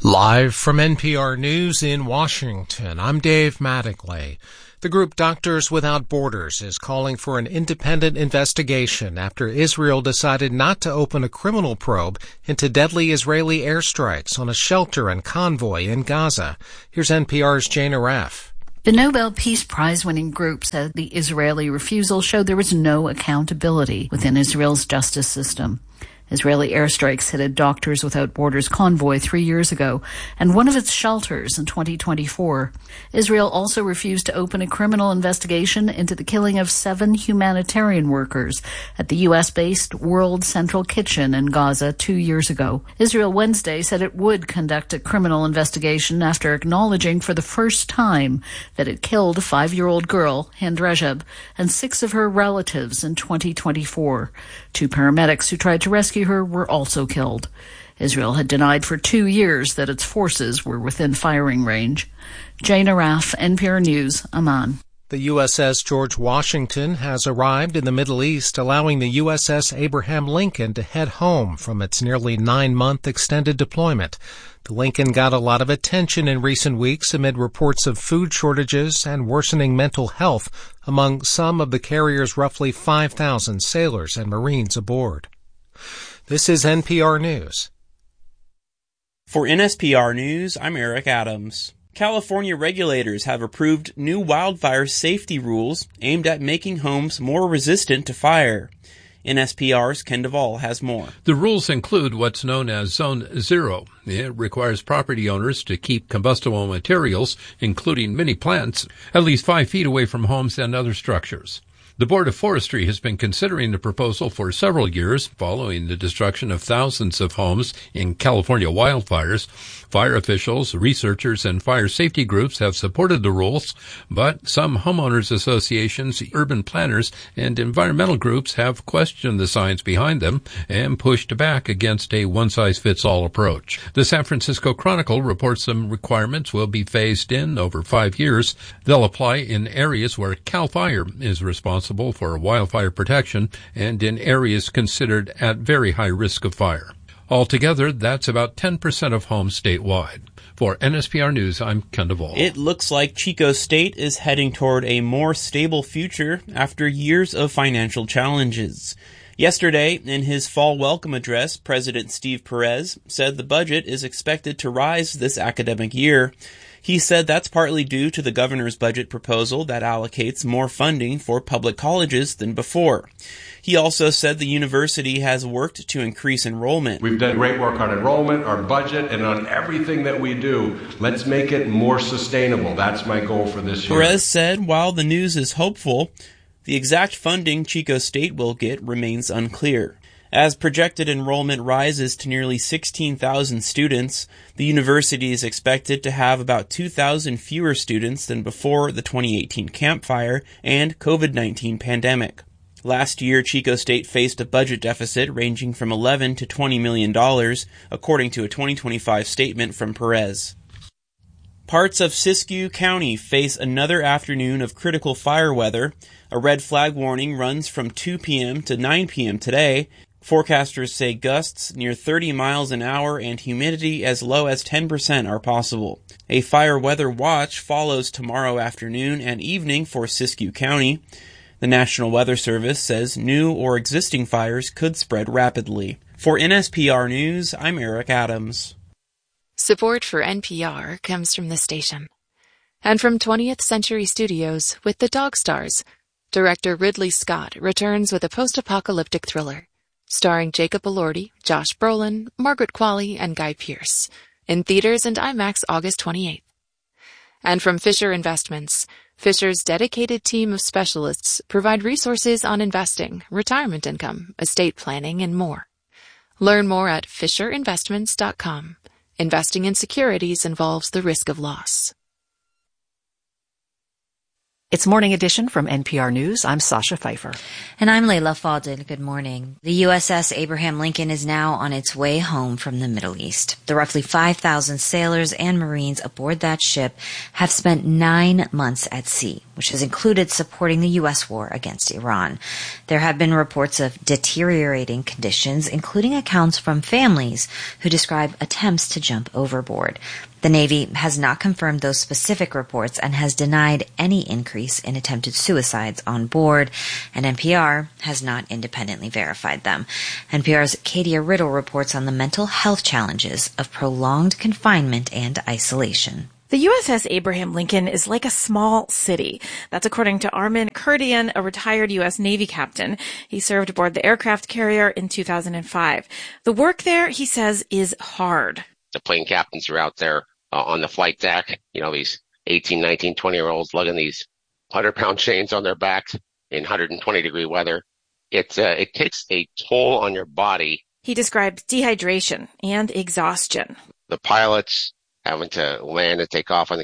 Live from NPR News in Washington, I'm Dave Mattingly. The group Doctors Without Borders is calling for an independent investigation after Israel decided not to open a criminal probe into deadly Israeli airstrikes on a shelter and convoy in Gaza. Here's NPR's Jane Aref. The Nobel Peace Prize-winning group said the Israeli refusal showed there was no accountability within Israel's justice system. Israeli airstrikes hit a Doctors Without Borders convoy 3 years ago and one of its shelters in 2024. Israel also refused to open a criminal investigation into the killing of 7 humanitarian workers at the U.S.-based World Central Kitchen in Gaza 2 years ago. Israel Wednesday said it would conduct a criminal investigation after acknowledging for the first time that it killed a 5-year-old girl, Hind Rajab, and 6 of her relatives in 2024. 2 paramedics who tried to rescue her were also killed. Israel had denied for 2 years that its forces were within firing range. Jane Araf, NPR News, Amman. The USS George Washington has arrived in the Middle East, allowing the USS Abraham Lincoln to head home from its nearly 9-month extended deployment. The Lincoln got a lot of attention in recent weeks amid reports of food shortages and worsening mental health among some of the carrier's roughly 5,000 sailors and Marines aboard. This is NPR News. For NSPR News, I'm Eric Adams. California regulators have approved new wildfire safety rules aimed at making homes more resistant to fire. NSPR's Ken Duvall has more. The rules include what's known as Zone Zero. It requires property owners to keep combustible materials, including many plants, at least 5 feet away from homes and other structures. The Board of Forestry has been considering the proposal for several years following the destruction of thousands of homes in California wildfires. Fire officials, researchers, and fire safety groups have supported the rules, but some homeowners associations, urban planners, and environmental groups have questioned the science behind them and pushed back against a one-size-fits-all approach. The San Francisco Chronicle reports some requirements will be phased in over 5 years. They'll apply in areas where CAL FIRE is responsible for wildfire protection and in areas considered at very high risk of fire. Altogether, that's about 10% of homes statewide. For NSPR News, I'm Ken Duvall. It looks like Chico State is heading toward a more stable future after years of financial challenges. Yesterday, in his fall welcome address, President Steve Perez said the budget is expected to rise this academic year. He said that's partly due to the governor's budget proposal that allocates more funding for public colleges than before. He also said the university has worked to increase enrollment. We've done great work on enrollment, our budget, and on everything that we do. Let's make it more sustainable. That's my goal for this year. Perez said while the news is hopeful, the exact funding Chico State will get remains unclear. As projected enrollment rises to nearly 16,000 students, the university is expected to have about 2,000 fewer students than before the 2018 Camp Fire and COVID-19 pandemic. Last year, Chico State faced a budget deficit ranging from $11 to $20 million, according to a 2025 statement from Perez. Parts of Siskiyou County face another afternoon of critical fire weather. A red flag warning runs from 2 p.m. to 9 p.m. today. Forecasters say gusts near 30 miles an hour and humidity as low as 10% are possible. A fire weather watch follows tomorrow afternoon and evening for Siskiyou County. The National Weather Service says new or existing fires could spread rapidly. For NSPR News, I'm Eric Adams. Support for NPR comes from the station. And from 20th Century Studios with The Dog Stars. Director Ridley Scott returns with a post-apocalyptic thriller. Starring Jacob Elordi, Josh Brolin, Margaret Qualley, and Guy Pearce. In theaters and IMAX August 28th. And from Fisher Investments. Fisher's dedicated team of specialists provide resources on investing, retirement income, estate planning, and more. Learn more at FisherInvestments.com. Investing in securities involves the risk of loss. It's Morning Edition from NPR News. I'm Sasha Pfeiffer. And I'm Layla Faldin. Good morning. The USS Abraham Lincoln is now on its way home from the Middle East. The roughly 5,000 sailors and Marines aboard that ship have spent 9 months at sea. which has included supporting the U.S. war against Iran. There have been reports of deteriorating conditions, including accounts from families who describe attempts to jump overboard. The Navy has not confirmed those specific reports and has denied any increase in attempted suicides on board, and NPR has not independently verified them. NPR's Katia Riddle reports on the mental health challenges of prolonged confinement and isolation. The USS Abraham Lincoln is like a small city. That's according to Armin Kurdian, a retired U.S. Navy captain. He served aboard the aircraft carrier in 2005. The work there, he says, is hard. The plane captains are out there on the flight deck, these 18, 19, 20-year-olds lugging these 100-pound chains on their backs in 120-degree weather. It takes a toll on your body. He describes dehydration and exhaustion. The pilots having to land and take off on